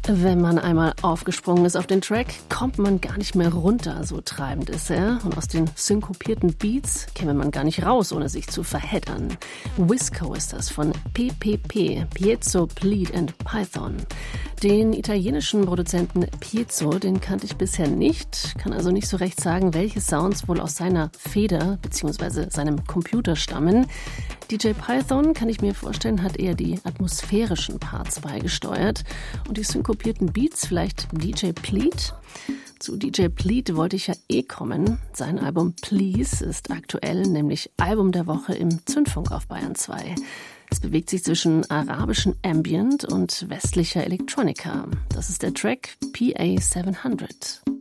Wenn man einmal aufgesprungen ist auf den Track, kommt man gar nicht mehr runter, so treibend ist er. Und aus den synkopierten Beats käme man gar nicht raus, ohne sich zu verheddern. Wisco ist das von PPP, Piezo, Pleat and Python. Den italienischen Produzenten Piezo, den kannte ich bisher nicht, kann also nicht so recht sagen, welche Sounds wohl aus seiner Feder bzw. seinem Computer stammen. DJ Python, kann ich mir vorstellen, hat eher die atmosphärischen Parts beigesteuert. Und die synkopierten Beats vielleicht DJ Pleat? Zu DJ Pleat wollte ich ja kommen. Sein Album Please ist aktuell, nämlich Album der Woche im Zündfunk auf Bayern 2. Es bewegt sich zwischen arabischem Ambient und westlicher Electronica. Das ist der Track PA 700.